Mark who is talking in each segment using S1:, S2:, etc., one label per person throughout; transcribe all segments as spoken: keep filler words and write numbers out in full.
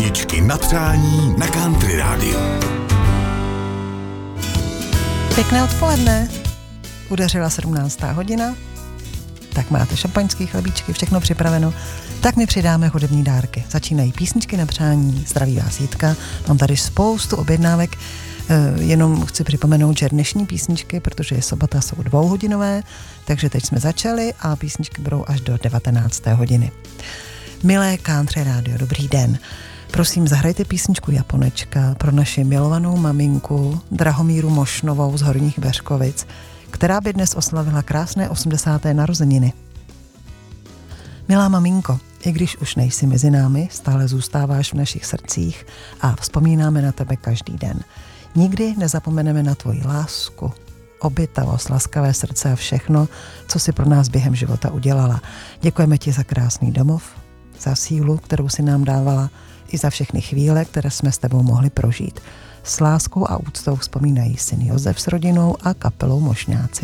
S1: Písničky na přání na Country rádiu.
S2: Pěkné odpoledne. Udeřila sedmnáctá hodina. Tak máte šampaňský, chlebíčky, všechno připraveno. Tak mi přidáme hudební dárky. Začínají písničky na přání. Zdraví vás Jitka. Mám tady spoustu objednávek. E, jenom chci připomenout, že dnešní písničky, protože je sobota, jsou dvouhodinové, takže teď jsme začali a písničky budou až do devatenácté hodiny. Milé Country rádio, dobrý den. Prosím, zahrajte písničku Japonečka pro naši milovanou maminku Drahomíru Mošnovou z Horních Beřkovic, která by dnes oslavila krásné osmdesáté narozeniny. Milá maminko, i když už nejsi mezi námi, stále zůstáváš v našich srdcích a vzpomínáme na tebe každý den. Nikdy nezapomeneme na tvoji lásku, obětavost, laskavé srdce a všechno, co si pro nás během života udělala. Děkujeme ti za krásný domov, za sílu, kterou si nám dávala, i za všechny chvíle, které jsme s tebou mohli prožít. S láskou a úctou vzpomínají syn Josef s rodinou a kapelou Mošňáci.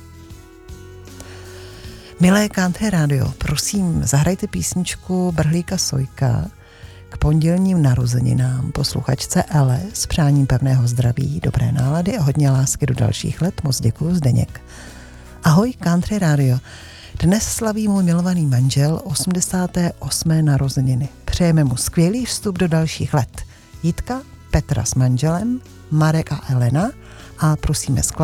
S2: Milé Country rádio, prosím, zahrajte písničku Brhlíka Sojka k pondělním narozeninám posluchačce Ele s přáním pevného zdraví, dobré nálady a hodně lásky do dalších let. Moc děkuju, Zdeněk. Ahoj Country rádio. Dnes slaví můj milovaný manžel osmdesáté osmé narozeniny. Přejeme mu skvělý vstup do dalších let. Jitka, Petra s manželem, Marek a Elena a prosíme skladbu